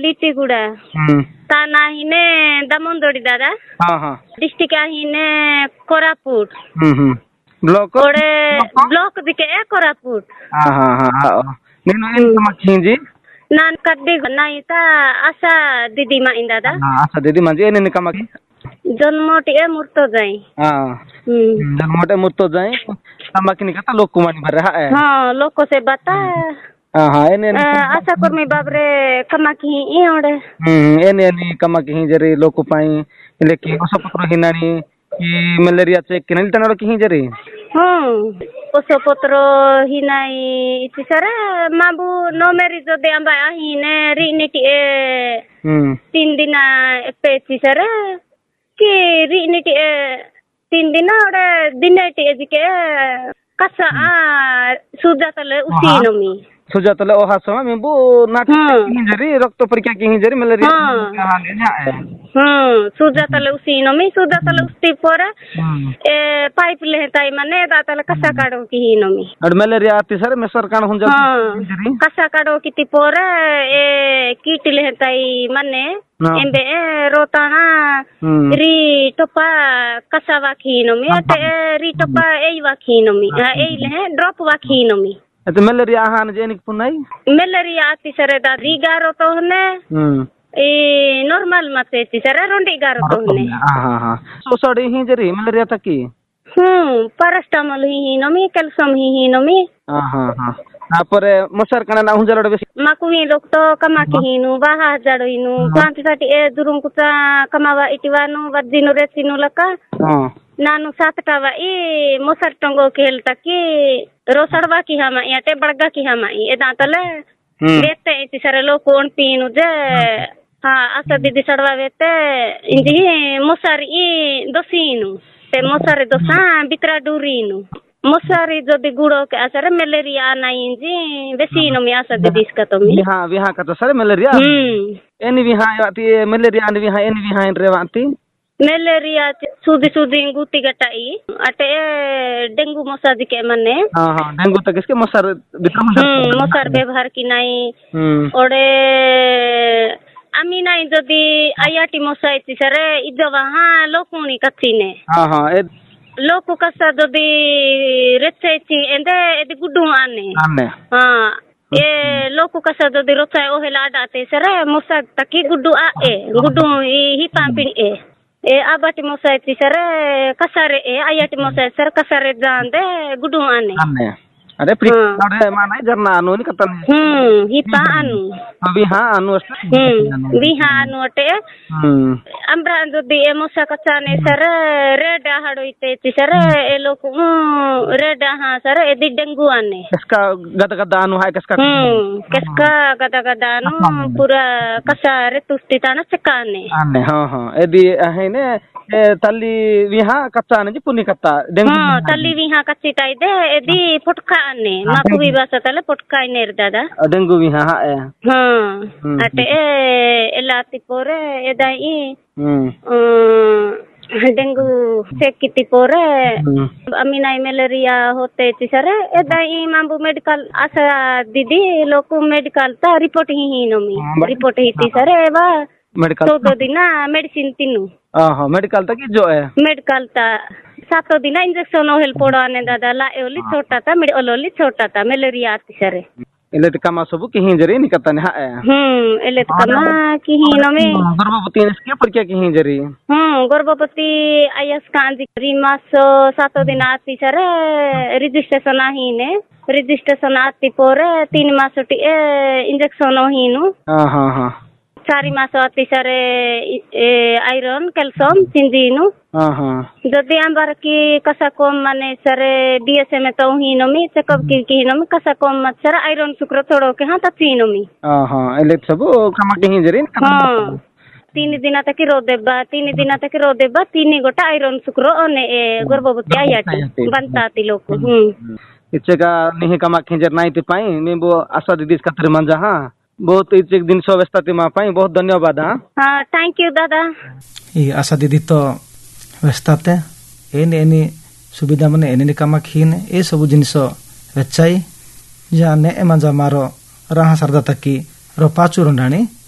लिटीगुड़ा ताना हिने दामोदरी दादा हाँ हाँ डिस्ट्रिक्ट हिने कोरापुट ब्लॉक ओडे ब्लॉक दिके कोरापुट हाँ हाँ हाँ నేను ఏం కమకింజి నాన్ కడ్డి నాయిత ఆశా दिदी मा इन दादा आशा दीदी मंजी एने कमकी जन्मटी ए मुर्तो जाई जन्मटे मुर्तो जाई कमकी निकता लोक कुमानी भर रहा है हां लोको से बता हाँ एने आशा कर्मी बाबरे कमकी ई ओडे एने कमकी जरी लोक पाई लेकि ओसपत्र हिनानी कि मलेरिया चेक किनल तनरो कि जरी ओसपत्र हिनाई इति सारा माबू नो मेरी जो दे अंबा हिने रिनिटी ए 3 दिन पेची सारा कि रिनिटी ए 3 दिन ओडे दिनेटी एजिके कसा सुजातले उसी नमी सुजातले ओ हासमा मेबू नाटी कि जरी रक्त परीक्षा कि जरी मलेरिया हाले냐 सुजातले उसी नमी सुजातले उस्ती पर ए पाइप लेताई माने दातले कसा काडो कि नमी और मलेरिया आती सर में सरकार हुन जरी कसा काडो किति पर ए किट लेताई माने एंबे रोताना री टोपा कसा वाखी नमी अटे री टोपा एई वाखी नमी एई ले ड्रॉप वाखी नमी तो मलेरिया हान जेनिक पुनाई मलेरिया आती सरे दा रिगारो तो हने ए नॉर्मल मते ती सरे रोंडी गारो तो हने हां सो सडी ही जरी मलेरिया तकी पैरास्टामोल ही नमी कैल्शियम ही नमी हां तापरे मसर कना ना हुंजलड बेसी माकु ही लोक तो कमा की हिनु बाहा जाडो हिनु क्वांटी साटी ए दुरुं कुचा कमावा इटिवानु वज्जिनु रेसिनु लका नानु सातटावा ई मोसर टंगो खेल तकी रोसड़वा की हमा याटे बड़गा की हमा ए दांतले वेते इति सारे लोक कोन पीनु जे हां आसा दीदी सड़वा वेते इंजी मोसर ई दोसीनु ते मोसर दोसा बित्रा डूरीनु मोसारी जदि गुड़ो के असर मलेरिया नहीं जी बेसी नो में आसा दीदी इसका तो मी विहा का तो सर मलेरिया एनी विहा आती मलेरिया एनी विहा इन रेवाती मलेरिया सूदी गुटी गटाई अटे डेंगू मशा दिके मने हां डेंगू तक इसके मसर मसर व्यवहार की नहीं ओडे आमी नहीं जदि आईआईटी मशा इति सरे इदवा हां लोकुनी कथिने हां लोक कसा जदि रेचैची एंदे एदि गुड्डू आने हां ए लोक कसा जदि रोचाय ओहेला डाते सरे मशा तकी गुड्डू आ ए गुड्डू ही पापिन ए आबाटी मशा इति सरे कसारे ए आईआईटी मशा सर कसारे जानदे गुड्डू आने अरे प्री अरे मानाय जरना अनु नि कतन हिपा अनु विहा अनु विहा अनु अटे अम्ब्रा जदि ए मशा कचाने सर रेड हाडोइते ति सर ए लोक रेड हां सर एदि डेंगू आने किसका गदगदा अनु है किसका गदगदा अनु पूरा कसा रे तुस्ती ताना चकाने आने हां एदि हैने तल्ली विहा कचाने जी पुनी कत्ता डेंगू तल्ली विहा कच्ची ताई दे एदि फुटका आने माकु भी बासा तले फुटका नेर दादा डेंगू विहा अटे एलाती पोरे एदाई डेंगू चेक किती पोरे अमीनाई मलेरिया होते तिसरे एदाई मांबू मेडिकल आशा दीदी लोक मेडिकल ता रिपोर्ट ही नमी रिपोर्ट ही तिसरे बा मेडिकल 14 दिन मेडिसिन तीनू मेडिकल तक जो है मेडिकल ता 7 दिन इंजेक्शन ओहेल पोड़ाने दादा ला ओली छोटा था मेरे ओलोली छोटा था मलेरिया आती सरे एले त कमा सब की जरी निकतन हा एले त कमा की नमे गर्भवती इसके पर क्या की जरी गर्भवती आयस कांजी रिमास 7 दिन आती सरे रजिस्ट्रेशन आहीने रजिस्ट्रेशन आती पोरे 3 मास इंजेक्शन ओहीनु हां 4 मास आती सरे आयरन कैल्शियम सिंजीनु जदि आंबार की कसा कम माने सरे बीएसए में तो ही नमी चेकअप की नमी कसा कम मत सर आयरन शुक्र छोड़ो के हां तती नमी एले सब कमा के जरी 3 दिन तक रो देबा 3 दिन तक रो देबा 3 गोटा आयरन शुक्र ओने गर्भवती आयाटी बनताती लोक इचका नहीं कमा के जर नहीं ते पाई मैं वो आशा दीदी का तर मंजा हां बहुत एक दिन सो व्यस्तता मा पाई बहुत धन्यवाद हां थैंक यू दादा ई आशा दीदी तो व्यस्तते एनी सुविधा माने एनी कामा खीन ए सब जिनिस वेचाई जाने एमा जमारो राहा सरदा तकी रो पाचु रंडाणी